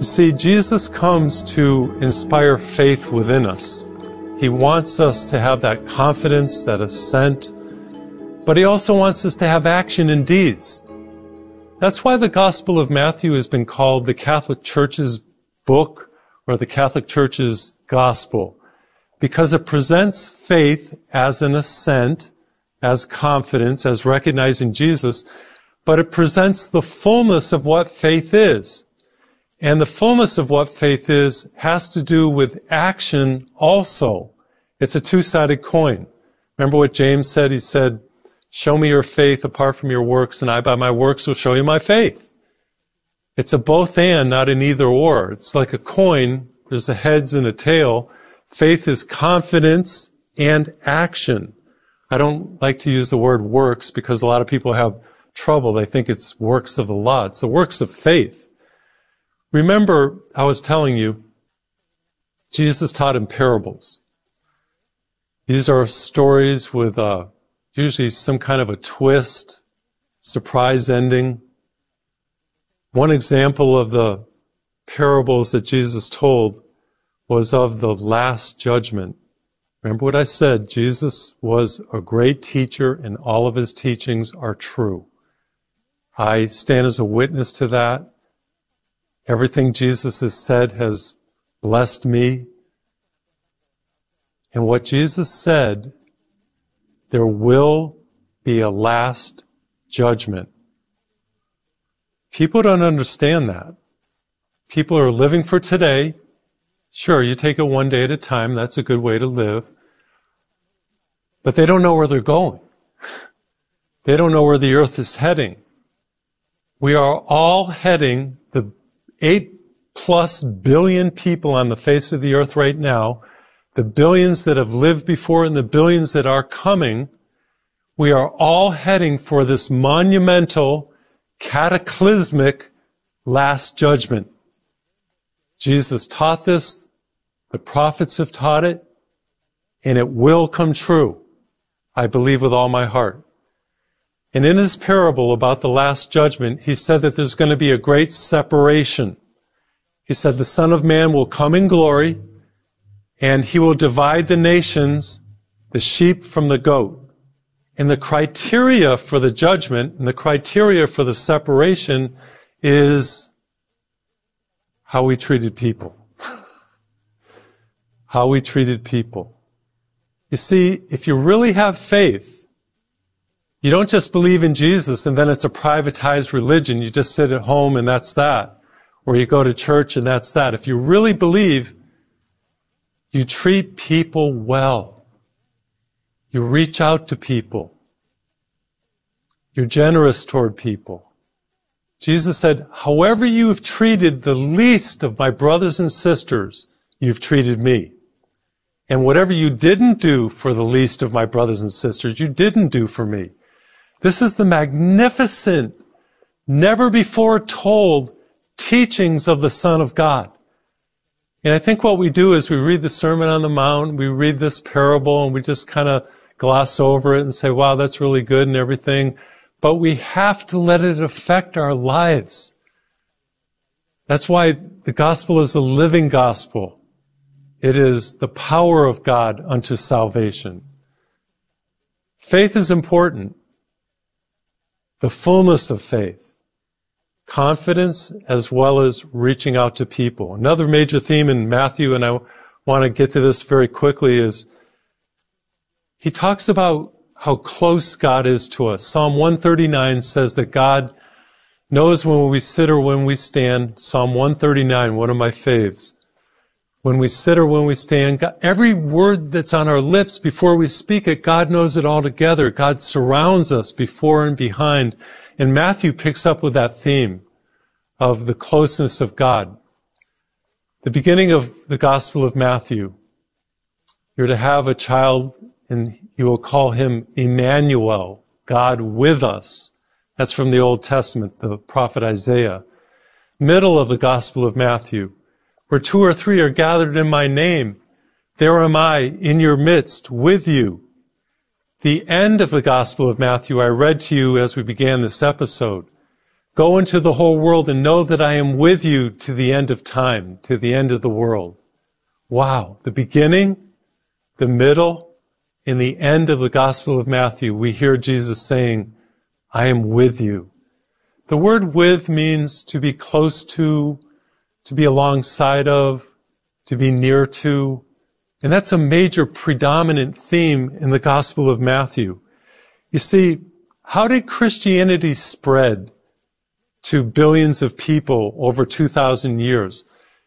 You see, Jesus comes to inspire faith within us. He wants us to have that confidence, that assent, but He also wants us to have action and deeds. That's why the Gospel of Matthew has been called the Catholic Church's book or the Catholic Church's gospel, because it presents faith as an assent, as confidence, as recognizing Jesus, but it presents the fullness of what faith is. And the fullness of what faith is has to do with action also. It's a two-sided coin. Remember what James said? He said, show me your faith apart from your works, and I by my works will show you my faith. It's a both and, not an either or. It's like a coin. There's a heads and a tail. Faith is confidence and action. I don't like to use the word works because a lot of people have trouble. They think it's works of the law. It's the works of faith. Remember, I was telling you, Jesus taught in parables. These are stories with usually some kind of a twist, surprise ending. One example of the parables that Jesus told was of the Last Judgment. Remember what I said, Jesus was a great teacher and all of His teachings are true. I stand as a witness to that. Everything Jesus has said has blessed me. And what Jesus said, there will be a last judgment. People don't understand that. People are living for today. Sure, you take it one day at a time. That's a good way to live. But they don't know where they're going. They don't know where the earth is heading. We are all heading, the 8+ billion people on the face of the earth right now, the billions that have lived before and the billions that are coming, we are all heading for this monumental, cataclysmic last judgment. Jesus taught this, the prophets have taught it, and it will come true. I believe with all my heart. And in His parable about the last judgment, He said that there's going to be a great separation. He said the Son of Man will come in glory, and He will divide the nations, the sheep from the goat. And the criteria for the judgment and the criteria for the separation is how we treated people. How we treated people. You see, if you really have faith, you don't just believe in Jesus and then it's a privatized religion. You just sit at home and that's that. Or you go to church and that's that. If you really believe, you treat people well. You reach out to people. You're generous toward people. Jesus said, however you've treated the least of my brothers and sisters, you've treated me. And whatever you didn't do for the least of my brothers and sisters, you didn't do for me. This is the magnificent, never before told teachings of the Son of God. And I think what we do is we read the Sermon on the Mount, we read this parable, and we just kind of gloss over it and say, wow, that's really good and everything. But we have to let it affect our lives. That's why the gospel is a living gospel. It is the power of God unto salvation. Faith is important. The fullness of faith. Confidence as well as reaching out to people. Another major theme in Matthew, and I want to get to this very quickly, is He talks about how close God is to us. Psalm 139 says that God knows when we sit or when we stand. Psalm 139, one of my faves. When we sit or when we stand, God, every word that's on our lips before we speak it, God knows it all together. God surrounds us before and behind. And Matthew picks up with that theme of the closeness of God. The beginning of the Gospel of Matthew, you're to have a child and you will call him Emmanuel, God with us. That's from the Old Testament, the prophet Isaiah. Middle of the Gospel of Matthew, where 2 or 3 are gathered in my name, there am I in your midst with you. The end of the Gospel of Matthew I read to you as we began this episode. Go into the whole world and know that I am with you to the end of time, to the end of the world. Wow. The beginning, the middle, and the end of the Gospel of Matthew, we hear Jesus saying, I am with you. The word with means to be close to be alongside of, to be near to. And that's a major predominant theme in the Gospel of Matthew. You see, how did Christianity spread to billions of people over 2,000 years?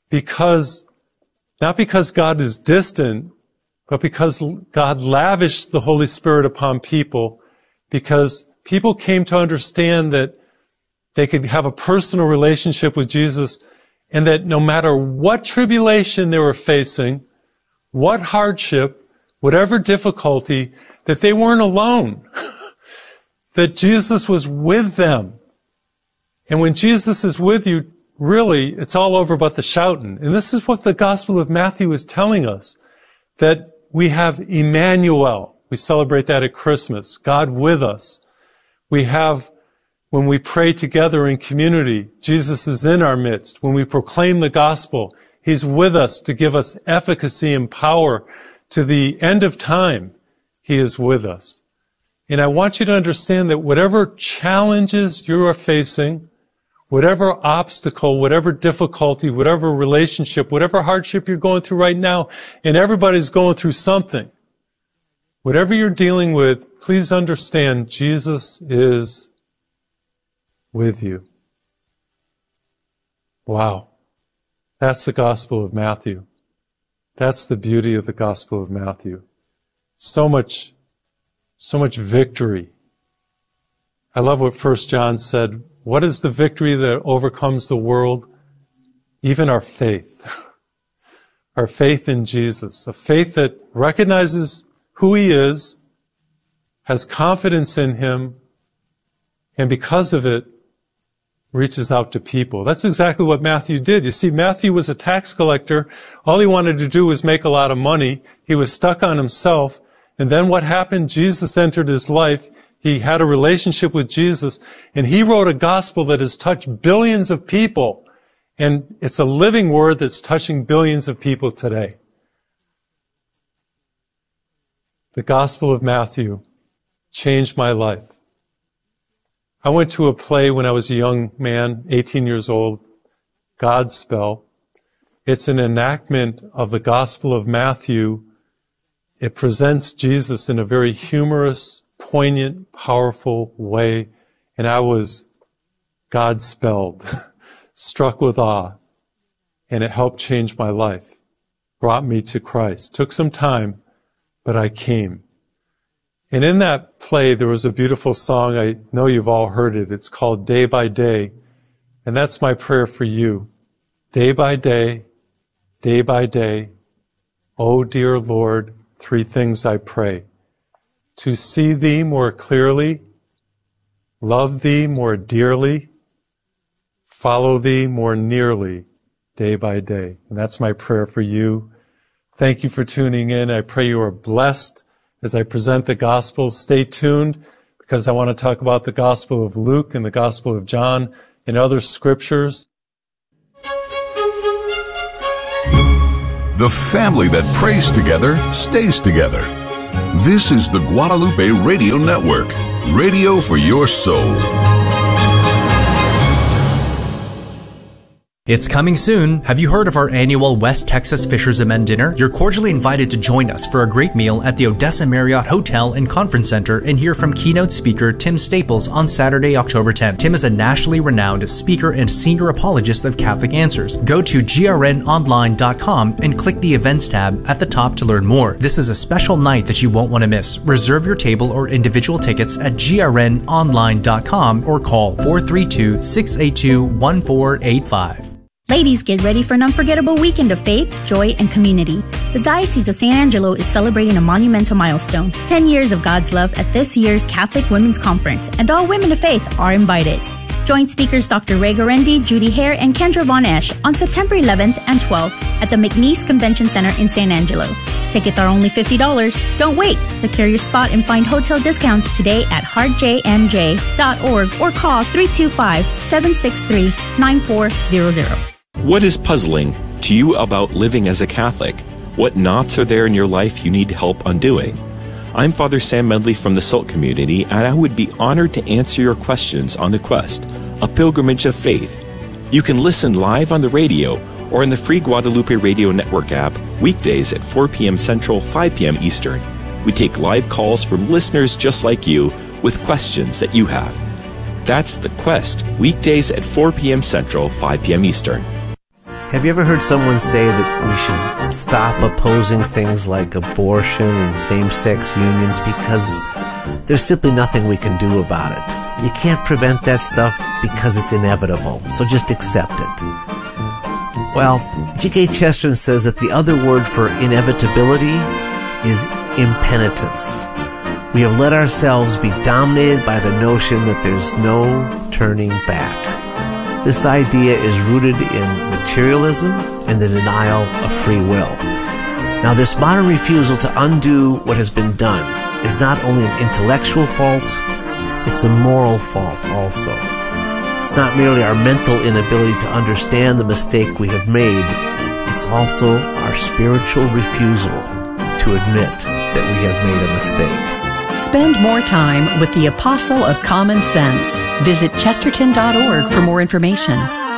Not because God is distant, but because God lavished the Holy Spirit upon people, because people came to understand that they could have a personal relationship with Jesus, and that no matter what tribulation they were facing, what hardship, whatever difficulty, that they weren't alone, that Jesus was with them. And when Jesus is with you, really, it's all over but the shouting. And this is what the Gospel of Matthew is telling us, that we have Emmanuel. We celebrate that at Christmas, God with us. We have, when we pray together in community, Jesus is in our midst. When we proclaim the gospel, He's with us to give us efficacy and power to the end of time. He is with us. And I want you to understand that whatever challenges you are facing, whatever obstacle, whatever difficulty, whatever relationship, whatever hardship you're going through right now, and everybody's going through something, whatever you're dealing with, please understand Jesus is with you. Wow. That's the Gospel of Matthew. That's the beauty of the Gospel of Matthew. So much victory. I love what 1 John said. What is the victory that overcomes the world? Even our faith. Our faith in Jesus. A faith that recognizes who He is, has confidence in Him, and because of it, reaches out to people. That's exactly what Matthew did. You see, Matthew was a tax collector. All he wanted to do was make a lot of money. He was stuck on himself. And then what happened? Jesus entered his life. He had a relationship with Jesus, and he wrote a gospel that has touched billions of people. And it's a living word that's touching billions of people today. The Gospel of Matthew changed my life. I went to a play when I was a young man, 18 years old, Godspell. It's an enactment of the Gospel of Matthew. It presents Jesus in a very humorous, poignant, powerful way. And I was Godspelled, struck with awe. And it helped change my life, brought me to Christ. Took some time, but I came. And in that play, there was a beautiful song. I know you've all heard it. It's called Day by Day. And that's my prayer for you. Day by day, oh dear Lord, three things I pray. To see Thee more clearly, love Thee more dearly, follow Thee more nearly, day by day. And that's my prayer for you. Thank you for tuning in. I pray you are blessed as I present the Gospel. Stay tuned, because I want to talk about the Gospel of Luke and the Gospel of John and other scriptures. The family that prays together stays together. This is the Guadalupe Radio Network, radio for your soul. It's coming soon. Have you heard of our annual West Texas Fishers of Men dinner? You're cordially invited to join us for a great meal at the Odessa Marriott Hotel and Conference Center and hear from keynote speaker Tim Staples on Saturday, October 10th. Tim is a nationally renowned speaker and senior apologist of Catholic Answers. Go to grnonline.com and click the events tab at the top to learn more. This is a special night that you won't want to miss. Reserve your table or individual tickets at grnonline.com or call 432-682-1485. Ladies, get ready for an unforgettable weekend of faith, joy, and community. The Diocese of San Angelo is celebrating a monumental milestone, 10 years of God's love at this year's Catholic Women's Conference, and all women of faith are invited. Join speakers Dr. Ray Garendi, Judy Hare, and Kendra Von Esch on September 11th and 12th at the McNeese Convention Center in San Angelo. Tickets are only $50. Don't wait. Secure your spot and find hotel discounts today at heartjmj.org or call 325-763-9400. What is puzzling to you about living as a Catholic? What knots are there in your life you need help undoing? I'm Father Sam Medley from the SALT community, and I would be honored to answer your questions on The Quest, a pilgrimage of faith. You can listen live on the radio or in the free Guadalupe Radio Network app weekdays at 4 p.m. Central, 5 p.m. Eastern. We take live calls from listeners just like you with questions that you have. That's The Quest, weekdays at 4 p.m. Central, 5 p.m. Eastern. Have you ever heard someone say that we should stop opposing things like abortion and same-sex unions because there's simply nothing we can do about it? You can't prevent that stuff because it's inevitable, so just accept it. Well, G.K. Chesterton says that the other word for inevitability is impenitence. We have let ourselves be dominated by the notion that there's no turning back. This idea is rooted in materialism and the denial of free will. Now, this modern refusal to undo what has been done is not only an intellectual fault, it's a moral fault also. It's not merely our mental inability to understand the mistake we have made, it's also our spiritual refusal to admit that we have made a mistake. Spend more time with the Apostle of Common Sense. Visit Chesterton.org for more information.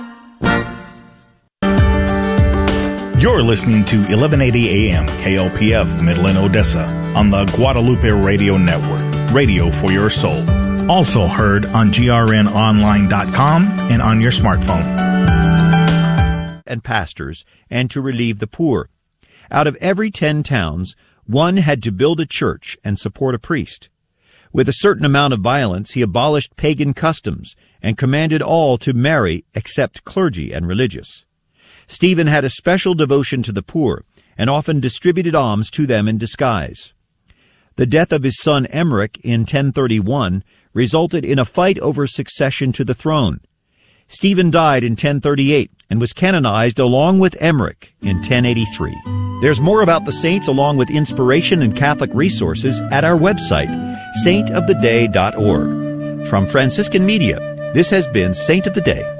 You're listening to 1180 AM KLPF Midland, Odessa on the Guadalupe Radio Network, radio for your soul. Also heard on grnonline.com and on your smartphone. And pastors, and to relieve the poor. Out of every 10 towns, one had to build a church and support a priest. With a certain amount of violence, he abolished pagan customs and commanded all to marry except clergy and religious. Stephen had a special devotion to the poor and often distributed alms to them in disguise. The death of his son Emmerich in 1031 resulted in a fight over succession to the throne. Stephen died in 1038 and was canonized along with Emmerich in 1083. There's more about the saints along with inspiration and Catholic resources at our website, saintoftheday.org. From Franciscan Media, this has been Saint of the Day.